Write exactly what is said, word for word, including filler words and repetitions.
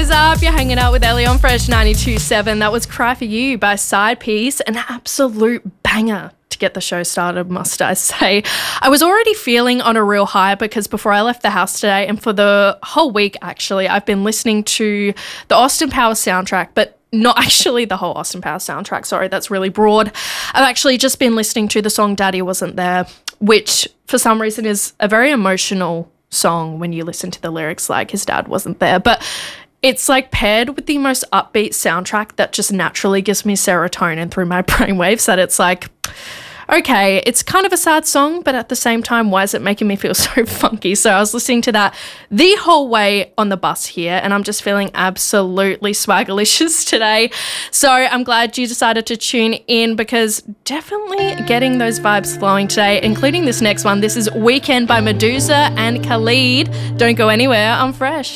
is up? You're hanging out with Ellie on Fresh ninety-two point seven. That was Cry For You by Side Piece, an absolute banger to get the show started, must I say. I was already feeling on a real high because before I left the house today, and for the whole week actually, I've been listening to the Austin Powers soundtrack, but not actually the whole Austin Powers soundtrack. Sorry, that's really broad. I've actually just been listening to the song Daddy Wasn't There, which for some reason is a very emotional song when you listen to the lyrics, like his dad wasn't there. But it's like paired with the most upbeat soundtrack that just naturally gives me serotonin through my brainwaves, that it's like, okay, it's kind of a sad song, but at the same time, why is it making me feel so funky? So I was listening to that the whole way on the bus here, and I'm just feeling absolutely swaggerlicious today. So I'm glad you decided to tune in, because definitely getting those vibes flowing today, including this next one. This is Weekend by Medusa and Khalid. Don't go anywhere, I'm Fresh.